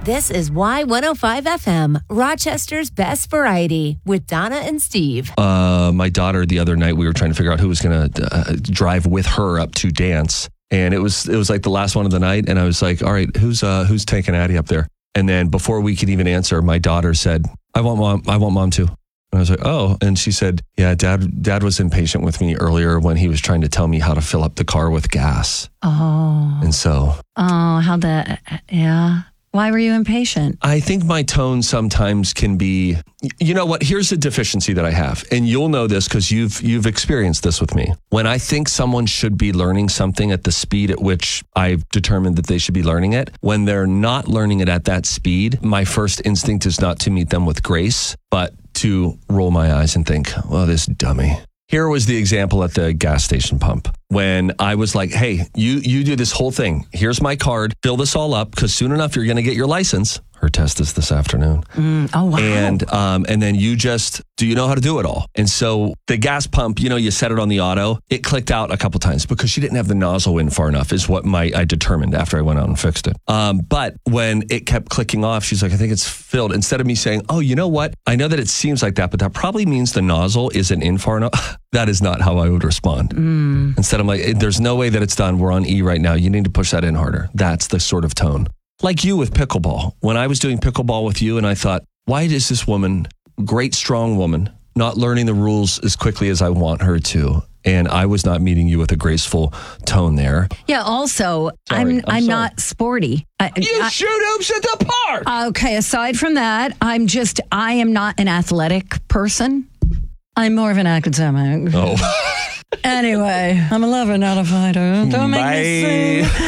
This is Y105 FM, Rochester's best variety, with Donna and Steve. My daughter, the other night, we were trying to figure out who was going to drive with her up to dance. And it was like the last one of the night. And I was like, all right, who's taking Addie up there? And then before we could even answer, my daughter said, I want mom too. And I was like, oh. And she said, yeah, dad was impatient with me earlier when he was trying to tell me how to fill up the car with gas. Oh. And so. Oh, yeah. Why were you impatient? I think my tone sometimes can be, you know what, here's a deficiency that I have. And you'll know this because you've experienced this with me. When I think someone should be learning something at the speed at which I've determined that they should be learning it, when they're not learning it at that speed, my first instinct is not to meet them with grace, but to roll my eyes and think, well, this dummy. Here was the example at the gas station pump when I was like, hey, you do this whole thing. Here's my card. Fill this all up because soon enough you're going to get your license. Her test is this afternoon. Oh, wow. And then do you know how to do it all? And so the gas pump, you set it on the auto. It clicked out a couple times because she didn't have the nozzle in far enough is what I determined after I went out and fixed it. But when it kept clicking off, she's like, I think it's filled. Instead of me saying, oh, you know what? I know that it seems like that, but that probably means the nozzle isn't in far enough. That is not how I would respond. Instead, I'm like, there's no way that it's done. We're on E right now. You need to push that in harder. That's the sort of tone. Like you with pickleball. When I was doing pickleball with you and I thought, why is this woman, great, strong woman, not learning the rules as quickly as I want her to? And I was not meeting you with a graceful tone there. Yeah, also, I'm not sporty. You shoot hoops at the park! Okay, aside from that, I am not an athletic person. I'm more of an academic. Oh. Anyway, I'm a lover, not a fighter. Don't make me sing.